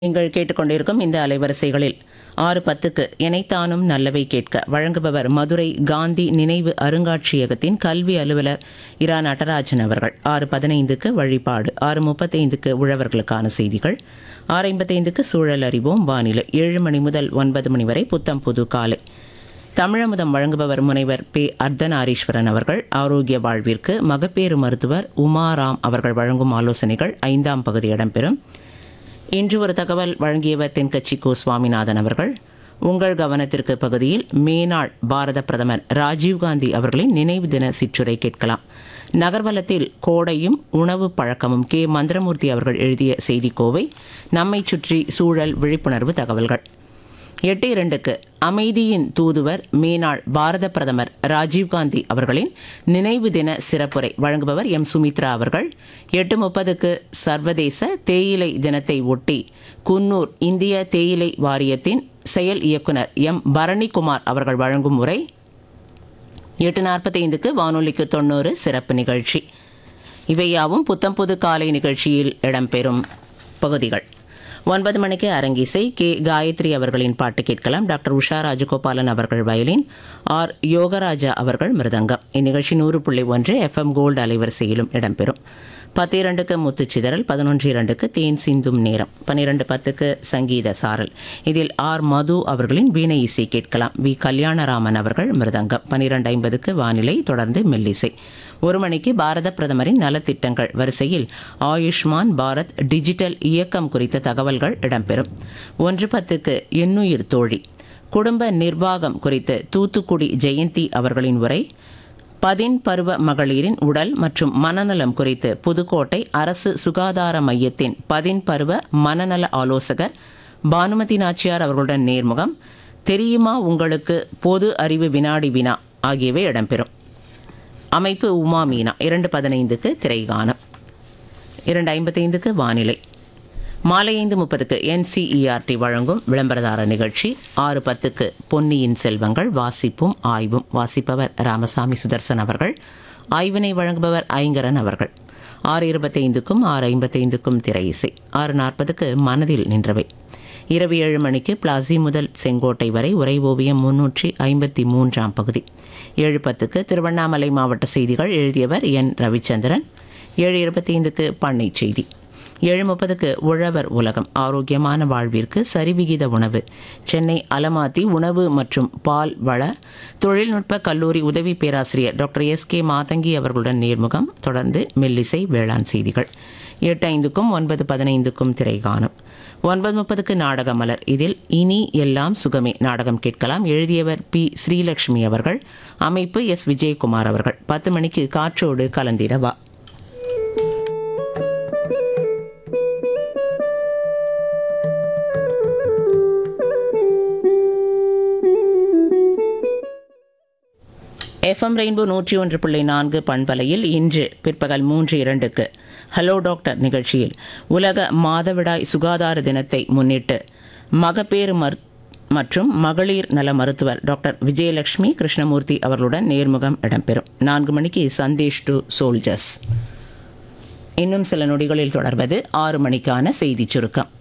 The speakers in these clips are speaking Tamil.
நீங்கள் கேட்டுக்கொண்டிருக்கும் இந்த அலைவரிசைகளில் 6:10க்கு இணைத்தானும் நல்லவை கேட்க வழங்குபவர் மதுரை காந்தி நினைவு அருங்காட்சியகத்தின் கல்வி அலுவலர் இரா நடராஜன் அவர்கள். 6:15க்கு வழிபாடு, 6:35க்கு உழவர்களுக்கான செய்திகள், 6:55க்கு சூழல் அறிவோம் வானிலை, 7 மணி முதல் 9 மணி வரை புத்தம் புது காலை. தமிழமுதம் வழங்குபவர் முனைவர் பே அர்த்தநாரீஸ்வரன் அவர்கள். ஆரோக்கிய வாழ்விற்கு மகப்பேறு மருத்துவர் உமாராம் அவர்கள் வழங்கும் ஆலோசனைகள் 5ஆம் பகுதி இடம்பெறும். இன்று ஒரு தகவல் வழங்கியவர் தென்கட்சி கோ சுவாமிநாதன் அவர்கள். உங்கள் கவனத்திற்கு பகுதியில் மேனாள் பாரத பிரதமர் ராஜீவ்காந்தி அவர்களின் நினைவு தின சிற்றுரை கேட்கலாம். நகர்வலத்தில் கோடையும் உணவு பழக்கமும் கே மந்திரமூர்த்தி அவர்கள் எழுதிய செய்திக்கோவை. நம்மை சுற்றி சூழல் விழிப்புணர்வு தகவல்கள். 8:02க்கு அமைதியின் தூதுவர் மேனாள் பாரத பிரதமர் ராஜீவ்காந்தி அவர்களின் நினைவு தின சிறப்புரை வழங்குபவர் எம் சுமித்ரா அவர்கள். 8:30க்கு சர்வதேச தேயிலை தினத்தை ஒட்டி குன்னூர் இந்திய தேயிலை வாரியத்தின் செயல் இயக்குனர் எம் பரணிக்குமார் அவர்கள் வழங்கும் உரை. 8:45க்கு வானொலிக்கு 90 சிறப்பு நிகழ்ச்சி. இவையாவும் புத்தம்புது காலை நிகழ்ச்சியில் இடம்பெறும் பகுதிகள். 9 மணிக்கு அரங்கிசை. கே காயத்ரி அவர்களின் பாட்டு கேட்கலாம். டாக்டர் உஷா ராஜகோபாலன் அவர்கள் வயலின், ஆர் யோகராஜா அவர்கள் மிருதங்கம். இந்நிகழ்ச்சி 100.1 FM கோல்டு அலைவரிசையிலும் இடம்பெறும். 10:02க்கு முத்துச்சிதறல், 11:02க்கு தேன் சிந்தும் நேரம், 12:10க்கு சங்கீத சாரல். இதில் ஆர் மது அவர்களின் வீணை இசை கேட்கலாம். வி கல்யாணராமன் அவர்கள் மிருதங்கம். 12:50க்கு வானிலை, தொடர்ந்து மெல்லிசை. 1 மணிக்கு பாரத பிரதமரின் நலத்திட்டங்கள் வரிசையில் ஆயுஷ்மான் பாரத் டிஜிட்டல் இயக்கம் குறித்த தகவல்கள் இடம்பெறும். 1:10க்கு எண்ணுயிர் தோழி, குடும்ப நிர்வாகம் குறித்து தூத்துக்குடி ஜெயந்தி அவர்களின் உரை. 10 பருவ மகளிரின் உடல் மற்றும் மனநலம் குறித்து புதுக்கோட்டை அரசு சுகாதார மையத்தின் 10 பருவ மனநல ஆலோசகர் பானுமதி நாச்சியார் அவர்களுடன் நேர்முகம். தெரியுமா உங்களுக்கு பொது அறிவு வினாடி வினா ஆகியவை இடம்பெறும். அமைப்பு உமா மீனா. 2:15க்கு திரைகானம், 2:55க்கு வானிலை. மாலை 5:30க்கு NCERT வழங்கும் விளம்பரதார நிகழ்ச்சி. 6:10க்கு பொன்னியின் செல்வங்கள் வாசிப்பும் ஆய்வும். வாசிப்பவர் ராமசாமி சுதர்சன் அவர்கள். ஆய்வினை வழங்குபவர் ஐங்கரன் அவர்கள். 6:25க்கும் 6:55க்கும் திரை இசை. 6:40க்கு மனதில் நின்றவை. இரவு 7 மணிக்கு பிளாசி முதல் செங்கோட்டை வரை உரை ஓவியம் 353ஆம் பகுதி. 7:10க்கு திருவண்ணாமலை மாவட்ட செய்திகள். எழுதியவர் என் ரவிச்சந்திரன். 7:25க்கு பண்ணை செய்தி. 7:30க்கு உழவர் உலகம், ஆரோக்கியமான வாழ்விற்கு சரிவிகித உணவு. சென்னை அலமாத்தி உணவு மற்றும் பால் வள தொழில்நுட்ப கல்லூரி உதவி பேராசிரியர் டாக்டர் SK மாதங்கி அவர்களுடன் நேர்முகம். தொடர்ந்து மெல்லிசை வேளாண் செய்திகள். 8:05க்கும் 9:15க்கும் திரைகாணும். 9:30க்கு நாடக மலர். இதில் இனி எல்லாம் சுகமே நாடகம் கேட்கலாம். எழுதியவர் பி ஸ்ரீலட்சுமி அவர்கள். அமைப்பு எஸ் விஜயகுமார் அவர்கள். 10 மணிக்கு காற்றோடு கலந்திடவா. FM ரெயின்போ 101.4 பண்பலையில் இன்று பிற்பகல் 3:02க்கு ஹலோ டாக்டர் நிகழ்ச்சியில் உலக மாதவிடாய் சுகாதார தினத்தை முன்னிட்டு மகப்பேறு மற்றும் மகளிர் நல மருத்துவர் டாக்டர் விஜயலட்சுமி கிருஷ்ணமூர்த்தி அவர்களுடன் நேர்முகம் இடம்பெறும். 4 மணிக்கு சந்தேஷ் டு சோல்ஜர்ஸ். இன்னும் சில நொடிகளில் தொடர்வது 6 மணிக்கான செய்திச் சுருக்கம்.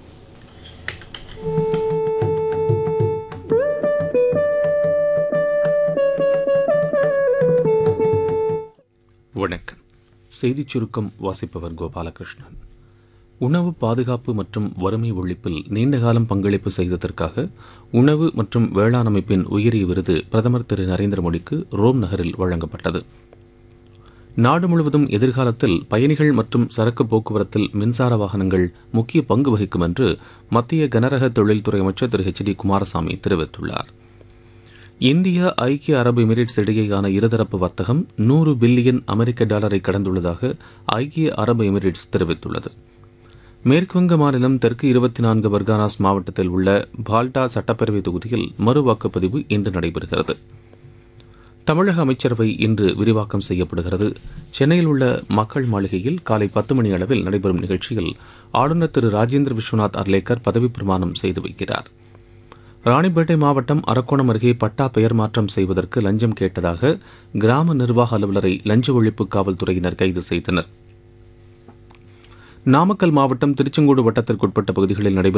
வணக்கம். செய்திச் சுருக்கம் வாசிப்பவர் கோபாலகிருஷ்ணன். உணவு பாதுகாப்பு மற்றும் வறுமை ஒழிப்பில் நீண்டகாலம் பங்களிப்பு செய்ததற்காக உணவு மற்றும் வேளாண் அமைப்பின் உயரிய விருது பிரதமர் திரு நரேந்திர மோடிக்கு ரோம் நகரில் வழங்கப்பட்டது. நாடு முழுவதும் எதிர்காலத்தில் பயணிகள் மற்றும் சரக்கு போக்குவரத்தில் மின்சார வாகனங்கள் முக்கிய பங்கு வகிக்கும் என்று மத்திய கனரக தொழில்துறை அமைச்சர் திரு HD குமாரசாமி தெரிவித்துள்ளார். இந்தியா ஐக்கிய அரபு எமிரேட்ஸ் இடையேயான இருதரப்பு வர்த்தகம் 100 பில்லியன் அமெரிக்க டாலரை கடந்துள்ளதாக ஐக்கிய அரபு எமிரேட்ஸ் தெரிவித்துள்ளது. மேற்குவங்க மாநிலம் தெற்கு 24 பர்கானாஸ் மாவட்டத்தில் உள்ள பால்டா சட்டப்பேரவை தொகுதியில் மறு வாக்குப்பதிவு இன்று நடைபெறுகிறது. தமிழக அமைச்சரவை இன்று விரிவாக்கம் செய்யப்படுகிறது. சென்னையில் உள்ள மக்கள் மாளிகையில் காலை 10 மணி அளவில் நடைபெறும் நிகழ்ச்சியில் ஆளுநர் திரு ராஜேந்திர விஸ்வநாத் அர்லேக்கர் பதவிப் பிரமாணம் செய்து வைக்கிறார். ராணிப்பேட்டை மாவட்டம் அரக்கோணம் அருகே பட்டா பெயர் மாற்றம் செய்வதற்கு லஞ்சம் கேட்டதாக கிராம நிர்வாக அலுவலரை லஞ்ச ஒழிப்பு காவல்துறையினர் கைது செய்தனர். நாமக்கல் மாவட்டம் திருச்செங்கோடு வட்டத்திற்குட்பட்ட பகுதிகளில் நடைபெறும்